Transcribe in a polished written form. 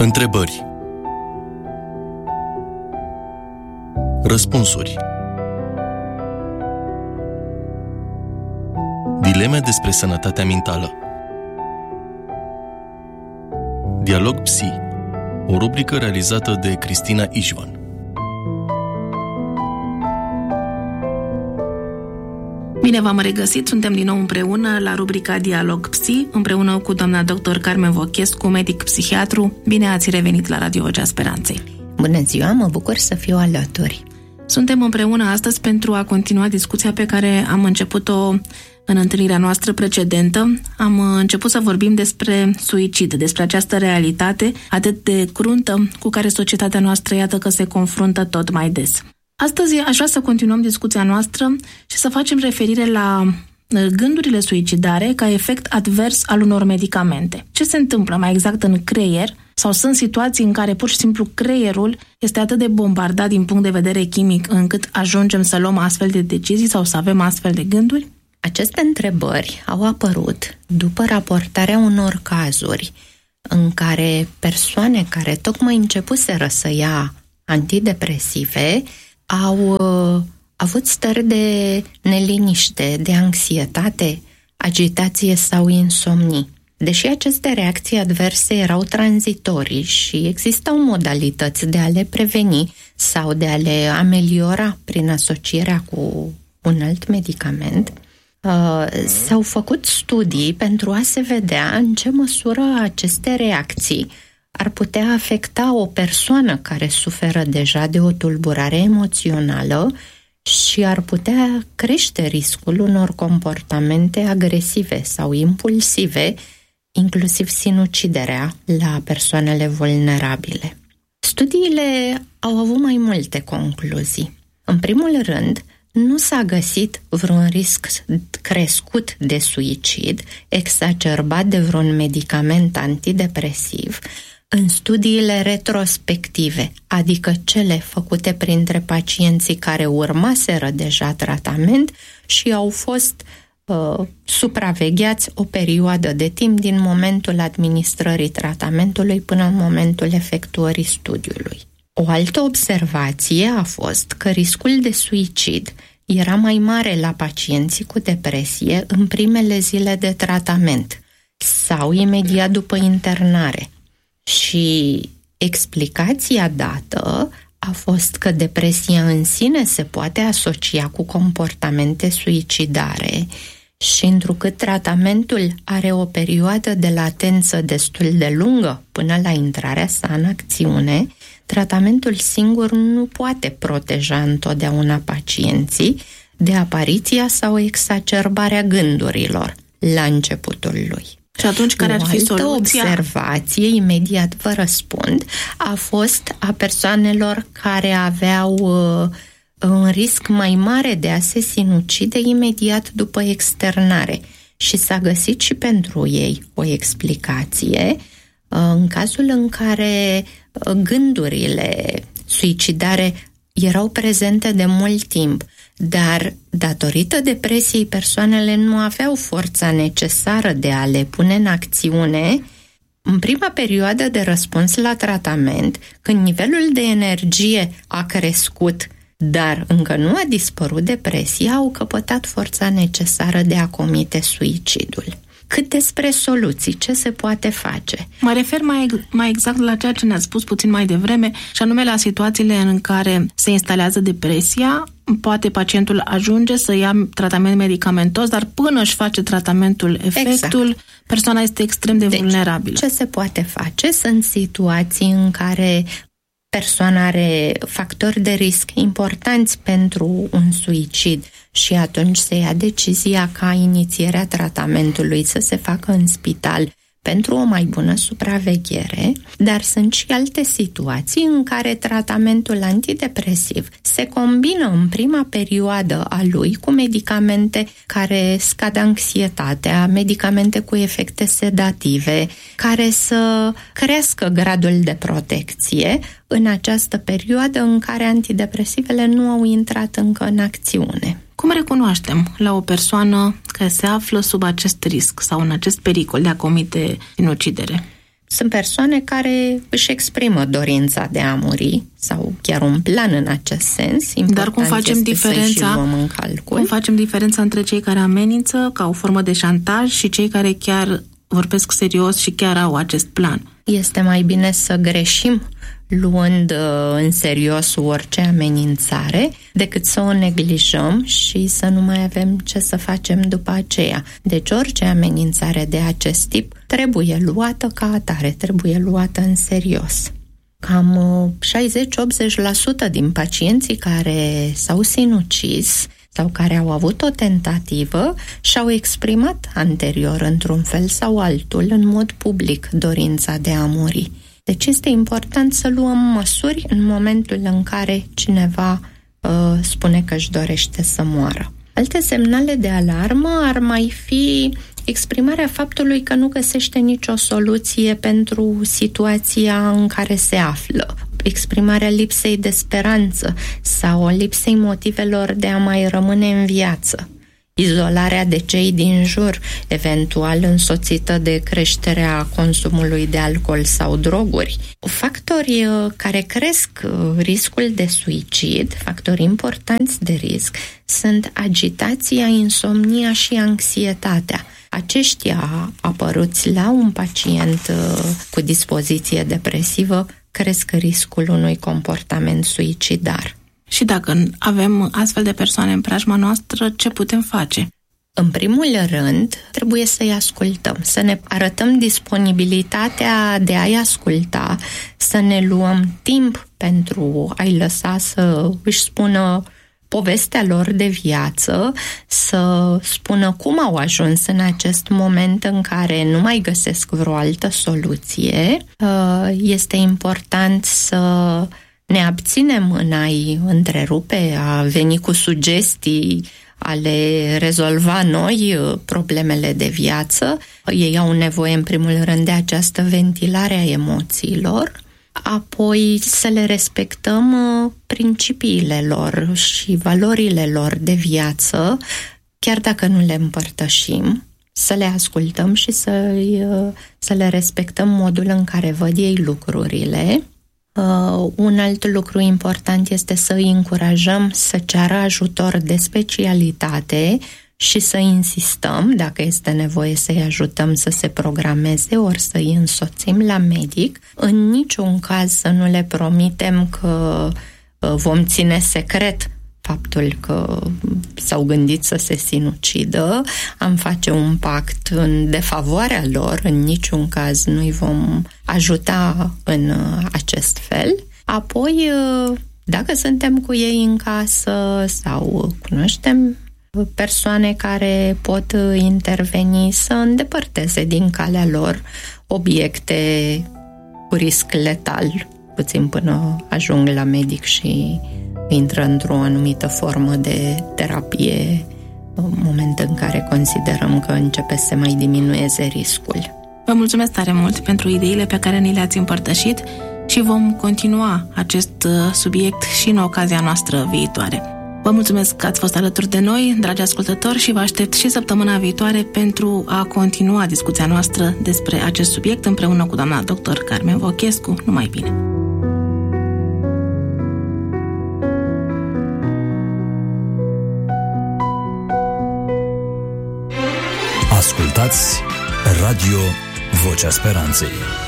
Întrebări. Răspunsuri. Dileme despre sănătatea mentală. Dialog Psi, o rubrică realizată de Cristina Ișvan. Bine v-am regăsit, suntem din nou împreună la rubrica Dialog Psi, împreună cu doamna dr. Carmen Vochescu, medic psihiatru. Bine ați revenit la Radio Vocea Speranței. Bună ziua, mă bucur să fiu alături. Suntem împreună astăzi pentru a continua discuția pe care am început-o în întâlnirea noastră precedentă. Am început să vorbim despre suicid, despre această realitate atât de cruntă cu care societatea noastră iată că se confruntă tot mai des. Astăzi aș vrea să continuăm discuția noastră și să facem referire la gândurile suicidare ca efect advers al unor medicamente. Ce se întâmplă mai exact în creier? Sau sunt situații în care pur și simplu creierul este atât de bombardat din punct de vedere chimic încât ajungem să luăm astfel de decizii sau să avem astfel de gânduri? Aceste întrebări au apărut după raportarea unor cazuri în care persoane care tocmai începuseră să ia antidepresive au avut stări de neliniște, de anxietate, agitație sau insomnii. Deși aceste reacții adverse erau tranzitorii și existau modalități de a le preveni sau de a le ameliora prin asocierea cu un alt medicament, s-au făcut studii pentru a se vedea în ce măsură aceste reacții ar putea afecta o persoană care suferă deja de o tulburare emoțională și ar putea crește riscul unor comportamente agresive sau impulsive, inclusiv sinuciderea la persoanele vulnerabile. Studiile au avut mai multe concluzii. În primul rând, nu s-a găsit vreun risc crescut de suicid exacerbat de vreun medicament antidepresiv în studiile retrospective, adică cele făcute printre pacienții care urmaseră deja tratament și au fost supravegheați o perioadă de timp din momentul administrării tratamentului până în momentul efectuării studiului. O altă observație a fost că riscul de suicid era mai mare la pacienții cu depresie în primele zile de tratament sau imediat după internare. Și explicația dată a fost că depresia în sine se poate asocia cu comportamente suicidare și întrucât tratamentul are o perioadă de latență destul de lungă până la intrarea sa în acțiune, tratamentul singur nu poate proteja întotdeauna pacienții de apariția sau exacerbarea gândurilor la începutul lui. Și atunci care ar fi soluția? O observație, imediat vă răspund, a fost a persoanelor care aveau un risc mai mare de a se sinucide imediat după externare. Și s-a găsit și pentru ei o explicație în cazul în care gândurile suicidare erau prezente de mult timp, dar datorită depresiei persoanele nu aveau forța necesară de a le pune în acțiune. În prima perioadă de răspuns la tratament, când nivelul de energie a crescut, dar încă nu a dispărut depresia, au căpătat forța necesară de a comite suicidul. Cât despre soluții, ce se poate face? Mă refer mai exact la ceea ce ne-ați spus puțin mai devreme, și anume la situațiile în care se instalează depresia. Poate pacientul ajunge să ia tratament medicamentos, dar până își face tratamentul efectul, persoana este extrem de vulnerabilă. Ce se poate face? Sunt situații în care persoana are factori de risc importanți pentru un suicid și atunci se ia decizia ca inițierea tratamentului să se facă în spital pentru o mai bună supraveghere, dar sunt și alte situații în care tratamentul antidepresiv se combină în prima perioadă a lui cu medicamente care scad anxietatea, medicamente cu efecte sedative, care să crească gradul de protecție în această perioadă în care antidepresivele nu au intrat încă în acțiune. Cum recunoaștem la o persoană că se află sub acest risc sau în acest pericol de a comite sinucidere? Sunt persoane care își exprimă dorința de a muri sau chiar un plan în acest sens. Dar cum facem diferența între cei care amenință ca o formă de șantaj și cei care chiar vorbesc serios și chiar au acest plan? Este mai bine să greșim luând în serios orice amenințare, decât să o neglijăm și să nu mai avem ce să facem după aceea. Deci orice amenințare de acest tip trebuie luată ca atare, trebuie luată în serios. Cam 60-80% din pacienții care s-au sinucis sau care au avut o tentativă și-au exprimat anterior, într-un fel sau altul, în mod public, dorința de a muri. Deci este important să luăm măsuri în momentul în care cineva spune că își dorește să moară. Alte semnale de alarmă ar mai fi exprimarea faptului că nu găsește nicio soluție pentru situația în care se află, exprimarea lipsei de speranță sau lipsei motivelor de a mai rămâne în viață, izolarea de cei din jur, eventual însoțită de creșterea consumului de alcool sau droguri. Factori care cresc riscul de suicid, factori importanți de risc, sunt agitația, insomnia și anxietatea. Aceștia apăruți la un pacient cu dispoziție depresivă cresc riscul unui comportament suicidar. Și dacă avem astfel de persoane în preajma noastră, ce putem face? În primul rând, trebuie să-i ascultăm, să ne arătăm disponibilitatea de a-i asculta, să ne luăm timp pentru a-i lăsa să își spună povestea lor de viață, să spună cum au ajuns în acest moment în care nu mai găsesc vreo altă soluție. Este important să ne abținem în a-i întrerupe, a veni cu sugestii, a le rezolva noi problemele de viață. Ei au nevoie, în primul rând, de această ventilare a emoțiilor, apoi să le respectăm principiile lor și valorile lor de viață, chiar dacă nu le împărtășim, să le ascultăm și să le respectăm modul în care văd ei lucrurile. Un alt lucru important este să îi încurajăm să ceară ajutor de specialitate și să insistăm, dacă este nevoie, să-i ajutăm să se programeze ori să îi însoțim la medic. În niciun caz să nu le promitem că vom ține secret faptul că s-au gândit să se sinucidă, am face un pact în defavoarea lor, în niciun caz nu-i vom ajuta în acest fel. Apoi, dacă suntem cu ei în casă sau cunoaștem persoane care pot interveni, să îndepărteze din calea lor obiecte cu risc letal, puțin până ajung la medic și intră într-o anumită formă de terapie, în moment în care considerăm că începe să mai diminueze riscul. Vă mulțumesc tare mult pentru ideile pe care ni le-ați împărtășit și vom continua acest subiect și în ocazia noastră viitoare. Vă mulțumesc că ați fost alături de noi, dragi ascultători, și vă aștept și săptămâna viitoare pentru a continua discuția noastră despre acest subiect împreună cu doamna dr. Carmen Vochescu. Numai bine! Ascultați Radio Vocea Speranței.